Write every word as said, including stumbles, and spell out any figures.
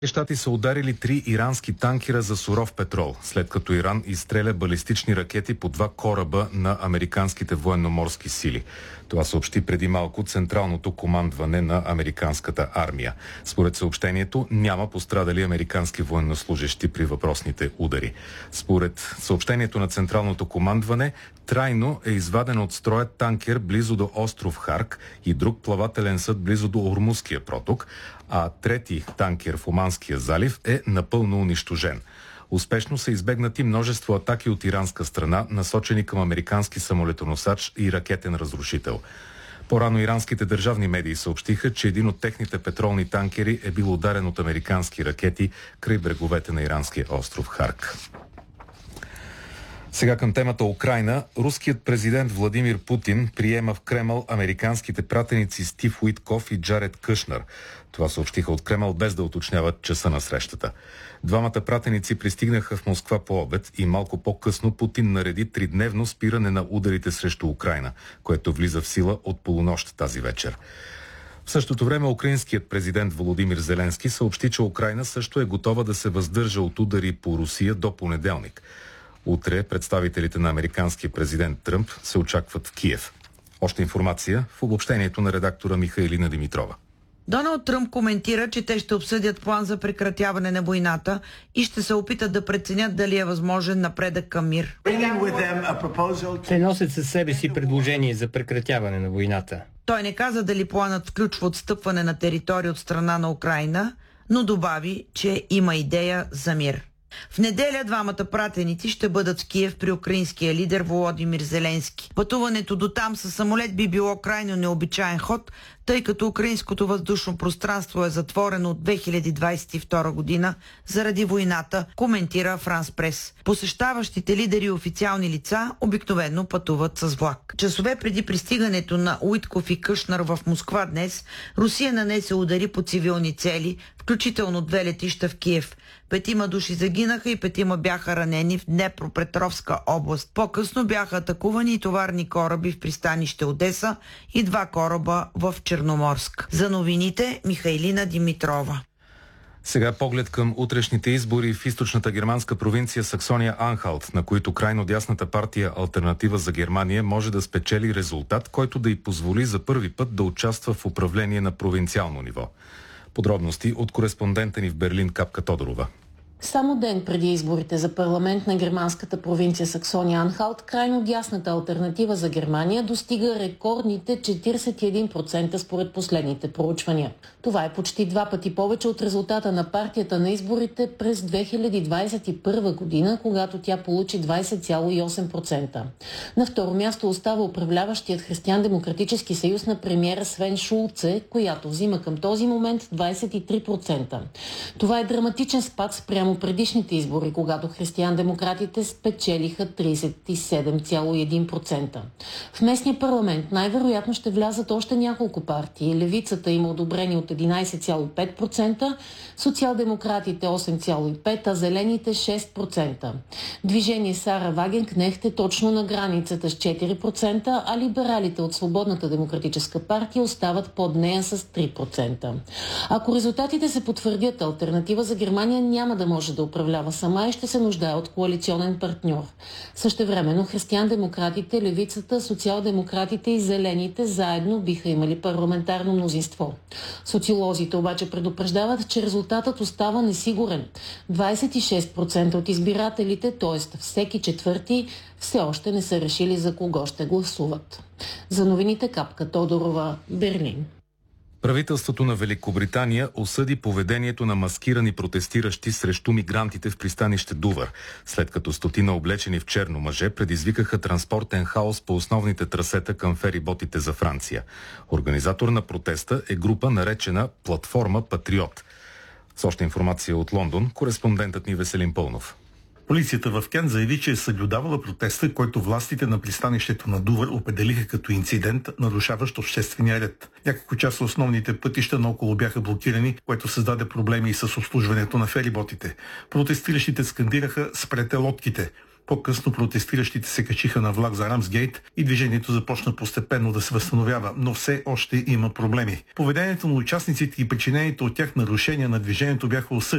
Щати са ударили три ирански танкера за суров петрол, след като Иран изстреля балистични ракети по два кораба на американските военноморски сили. Това съобщи преди малко Централното командване на американската армия. Според съобщението няма пострадали американски военнослужещи при въпросните удари. Според съобщението на Централното командване, трайно е изваден от строя танкер близо до остров Харк и друг плавателен съд близо до Ормузския проток, а трети танкер в Оманския залив е напълно унищожен. Успешно са избегнати множество атаки от иранска страна, насочени към американски самолетоносач и ракетен разрушител. По-рано иранските държавни медии съобщиха, че един от техните петролни танкери е бил ударен от американски ракети край бреговете на иранския остров Харк. Сега към темата Украйна. Руският президент Владимир Путин приема в Кремъл американските пратеници Стив Уитков и Джаред Кушнер. Това съобщиха от Кремъл, без да уточняват часа на срещата. Двамата пратеници пристигнаха в Москва по обед и малко по-късно Путин нареди тридневно спиране на ударите срещу Украйна, което влиза в сила от полунощ тази вечер. В същото време украинският президент Володимир Зеленски съобщи, че Украйна също е готова да се въздържа от удари по Русия до понеделник. Утре представителите на американския президент Тръмп се очакват в Киев. Още информация в обобщението на редактора Михаилина Димитрова. Доналд Тръмп коментира, че те ще обсъдят план за прекратяване на войната и ще се опитат да преценят дали е възможен напредък към мир. Те носят със себе си предложение за прекратяване на войната. Той не каза дали планът включва отстъпване на територия от страна на Украйна, но добави, че има идея за мир. В неделя двамата пратеници ще бъдат в Киев при украинския лидер Володимир Зеленски. Пътуването до там със самолет би било крайно необичаен ход, тъй като украинското въздушно пространство е затворено от две хиляди двадесет и втора година заради войната, коментира Франс Прес. Посещаващите лидери и официални лица обикновено пътуват с влак. Часове преди пристигането на Уитков и Кушнер в Москва днес, Русия нанесе удари по цивилни цели, включително две летища в Киев. Петима души загинаха и петима бяха ранени в Днепропетровска област. По-късно бяха атакувани и товарни кораби в пристанище Одеса и два кораба в Черноморск. За новините Михаилина Димитрова. Сега поглед към утрешните избори в източната германска провинция Саксония-Анхалт, на които крайно дясната партия Алтернатива за Германия може да спечели резултат, който да й позволи за първи път да участва в управление на провинциално ниво. Подробности от кореспондента ни в Берлин Капка Тодорова. Само ден преди изборите за парламент на германската провинция Саксония-Анхалт, крайно дясната Алтернатива за Германия достига рекордните четиридесет и един процента според последните проучвания. Това е почти два пъти повече от резултата на партията на изборите през две хиляди двадесет и първа година, когато тя получи двадесет цяло и осем процента. На второ място остава управляващият Християн-демократически съюз на премиера Свен Шулце, която взима към този момент двадесет и три процента. Това е драматичен спад спрямо предишните избори, когато християн-демократите спечелиха тридесет и седем цяло и едно процента. В местния парламент най-вероятно ще влязат още няколко партии. Левицата има одобрение от единадесет цяло и пет процента, социал-демократите осем цяло и пет процента, а зелените шест процента. Движение Сара Вагенкнехт е точно на границата с четири процента, а либералите от Свободната демократическа партия остават под нея с три процента. Ако резултатите се потвърдят, Алтернатива за Германия няма да може да управлява сама и ще се нуждае от коалиционен партньор. Същевременно християн-демократите, левицата, социал-демократите и зелените заедно биха имали парламентарно мнозинство. Социолозите обаче предупреждават, че резултатът остава несигурен. двадесет и шест процента от избирателите, т.е. всеки четвърти, все още не са решили за кого ще гласуват. За новините Капка Тодорова, Берлин. Правителството на Великобритания осъди поведението на маскирани протестиращи срещу мигрантите в пристанище Дувър, след като стотина облечени в черно мъже предизвикаха транспортен хаос по основните трасета към фериботите за Франция. Организатор на протеста е група, наречена Платформа Патриот. С още информация от Лондон, кореспондентът ни Веселин Пълнов. Полицията в Кент заяви, че е съблюдавала протеста, който властите на пристанището на Дувър определиха като инцидент, нарушаващ обществения ред. Няколко часа основните пътища наоколо бяха блокирани, което създаде проблеми и с обслужването на фериботите. Протестиращите скандираха "Спрете лодките". По-късно протестиращите се качиха на влак за Рамсгейт и движението започна постепенно да се възстановява, но все още има проблеми. Поведението на участниците и причинените от тях нарушения на движението бяха осъдени.